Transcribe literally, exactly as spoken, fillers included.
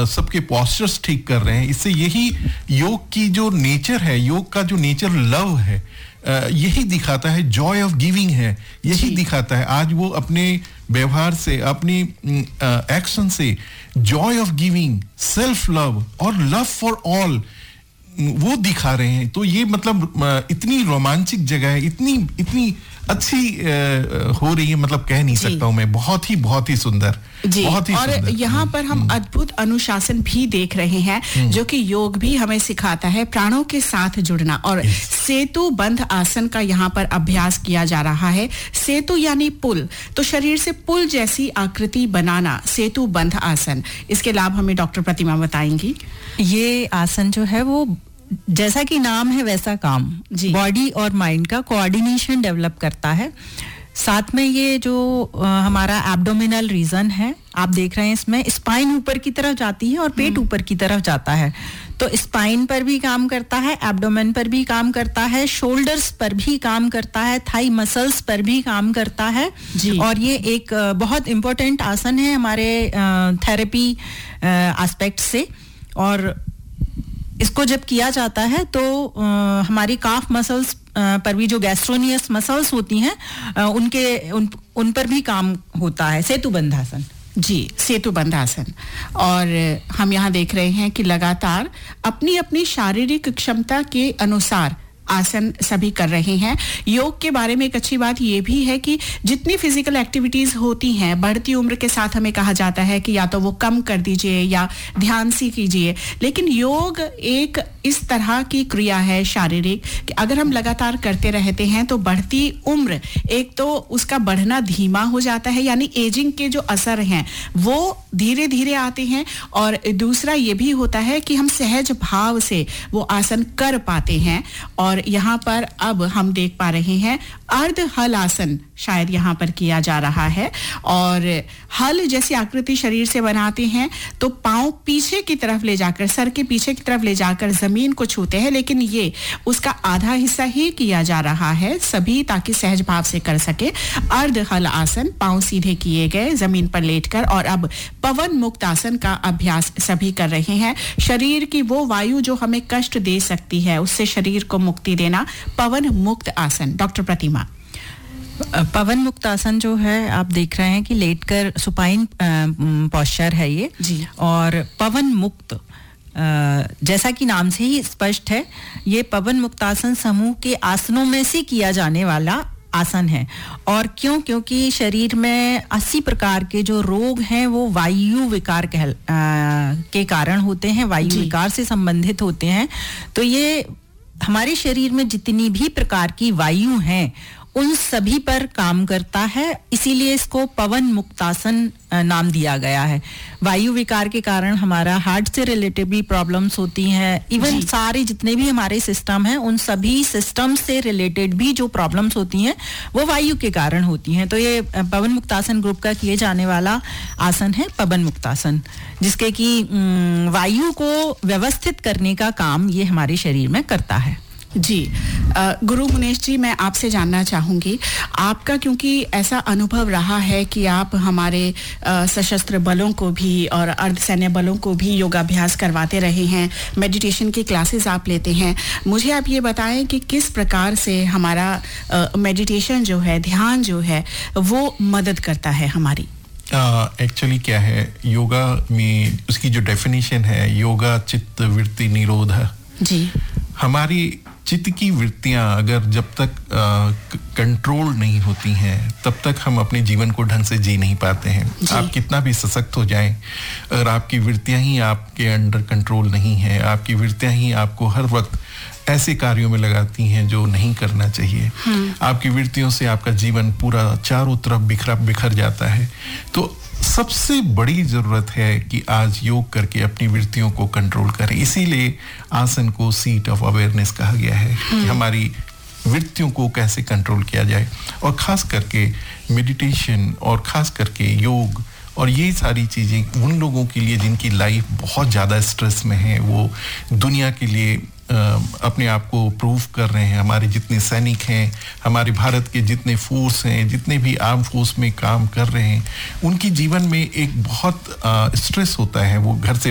सबके पोस्चर्स ठीक कर रहे हैं। इससे यही योग की जो नेचर है, योग का जो नेचर लव है, यही दिखाता है, जॉय ऑफ गिविंग है, यही दिखाता है। आज वो अपने व्यवहार से, अपनी एक्शन से Joy of giving, self love और लव फॉर ऑल वो दिखा रहे हैं। तो ये मतलब इतनी रोमांचक जगह है, इतनी इतनी अच्छी हो रही है, मतलब कह नहीं सकता हूं मैं। बहुत ही बहुत ही सुंदर, बहुत ही और सुंदर। यहाँ पर हम अद्भुत अनुशासन भी देख रहे हैं, जो कि योग भी हमें सिखाता है प्राणों के साथ जुड़ना। और सेतु बंध आसन का यहाँ पर अभ्यास किया जा रहा है। सेतु यानी पुल, तो शरीर से पुल जैसी आकृति बनाना, सेतु बंध आसन। इसके लाभ हमें डॉक्टर प्रतिमा बताएंगी। ये आसन जो है वो जैसा कि नाम है वैसा काम, बॉडी और माइंड का कोऑर्डिनेशन डेवलप करता है। साथ में ये जो आ, हमारा एब्डोमिनल रीजन है, आप देख रहे हैं इसमें स्पाइन ऊपर की तरफ जाती है और पेट ऊपर की तरफ जाता है। तो स्पाइन पर भी काम करता है, एब्डोमेन पर भी काम करता है, शोल्डर्स पर भी काम करता है, थाई मसल्स पर भी काम करता है। और ये एक आ, बहुत इंपॉर्टेंट आसन है हमारे थेरेपी एस्पेक्ट से। और इसको जब किया जाता है तो आ, हमारी काफ मसल्स पर भी जो गैस्ट्रोनियस मसल्स होती हैं आ, उनके उन, उन पर भी काम होता है। सेतु बंधासन जी, सेतु बंधासन। और हम यहाँ देख रहे हैं कि लगातार अपनी अपनी शारीरिक क्षमता के अनुसार आसन सभी कर रहे हैं। योग के बारे में एक अच्छी बात यह भी है कि जितनी फिजिकल एक्टिविटीज होती हैं, बढ़ती उम्र के साथ हमें कहा जाता है कि या तो वो कम कर दीजिए या ध्यान से कीजिए, लेकिन योग एक इस तरह की क्रिया है शारीरिक कि अगर हम लगातार करते रहते हैं तो बढ़ती उम्र, एक तो उसका बढ़ना धीमा हो जाता है, यानी एजिंग के जो असर हैं वो धीरे धीरे आते हैं। और दूसरा ये भी होता है कि हम सहज भाव से वो आसन कर पाते हैं। और यहाँ पर अब हम देख पा रहे हैं अर्ध हल आसन शायद यहाँ पर किया जा रहा है। और हल जैसी आकृति शरीर से बनाते हैं तो पांव पीछे की तरफ ले जाकर, सर के पीछे की तरफ ले जाकर जमीन को छूते हैं, लेकिन ये उसका आधा हिस्सा ही किया जा रहा है सभी, ताकि सहज भाव से कर सके। अर्ध हल आसन, पांव सीधे किए गए जमीन पर लेटकर। और अब पवन मुक्त आसन का अभ्यास सभी कर रहे हैं। शरीर की वो वायु जो हमें कष्ट दे सकती है, उससे शरीर को मुक्ति देना, पवन मुक्त आसन। डॉक्टर प्रतिमा, पवन मुक्त आसन जो है आप देख रहे हैं कि लेटकर सुपाइन पोस्चर है ये जी। और पवन मुक्त, जैसा कि नाम से ही स्पष्ट है, ये पवन मुक्तासन समूह के आसनों में से किया जाने वाला आसन है। और क्यों? क्योंकि शरीर में अस्सी प्रकार के जो रोग हैं वो वायु विकार कह, आ, के कारण होते हैं, वायु विकार से संबंधित होते हैं। तो ये हमारे शरीर में जितनी भी प्रकार की वायु हैं उन सभी पर काम करता है, इसीलिए इसको पवन मुक्तासन नाम दिया गया है। वायु विकार के कारण हमारा हार्ट से रिलेटेड भी प्रॉब्लम्स होती हैं, इवन सारे जितने भी हमारे सिस्टम हैं उन सभी सिस्टम से रिलेटेड भी जो प्रॉब्लम्स होती हैं वो वायु के कारण होती हैं। तो ये पवन मुक्तासन ग्रुप का किए जाने वाला आसन है पवन मुक्तासन, जिसके कि वायु को व्यवस्थित करने का काम ये हमारे शरीर में करता है। जी, गुरु मुनेश जी, मैं आपसे जानना चाहूंगी, आपका क्योंकि ऐसा अनुभव रहा है कि आप हमारे सशस्त्र बलों को भी और अर्धसैन्य बलों को भी योगाभ्यास करवाते रहे हैं, मेडिटेशन की क्लासेस आप लेते हैं, मुझे आप ये बताएं कि किस प्रकार से हमारा मेडिटेशन जो है, ध्यान जो है, वो मदद करता है हमारी। एक्चुअली uh, क्या है, योगा में उसकी जो डेफिनेशन है, योगा चित्त वृत्ति निरोध जी। हमारी चित्त की वृत्तियां अगर जब तक कंट्रोल नहीं होती हैं तब तक हम अपने जीवन को ढंग से जी नहीं पाते हैं। आप कितना भी सशक्त हो जाएं, अगर आपकी वृत्तियां ही आपके अंडर कंट्रोल नहीं है, आपकी वृत्तियां ही आपको हर वक्त ऐसे कार्यों में लगाती हैं जो नहीं करना चाहिए, आपकी वृत्तियों से आपका जीवन पूरा चारों तरफ बिखरा बिखर जाता है। तो सबसे बड़ी जरूरत है कि आज योग करके अपनी वृत्तियों को कंट्रोल करें। इसीलिए आसन को सीट ऑफ अवेयरनेस कहा गया है कि हमारी वृत्तियों को कैसे कंट्रोल किया जाए। और खास करके मेडिटेशन और खास करके योग और ये सारी चीजें उन लोगों के लिए जिनकी लाइफ बहुत ज्यादा स्ट्रेस में है, वो दुनिया के लिए अपने आप को प्रूव कर रहे हैं। हमारे जितने सैनिक हैं, हमारे भारत के जितने फोर्स हैं, जितने भी आर्म फोर्स में काम कर रहे हैं, उनकी जीवन में एक बहुत स्ट्रेस होता है। वो घर से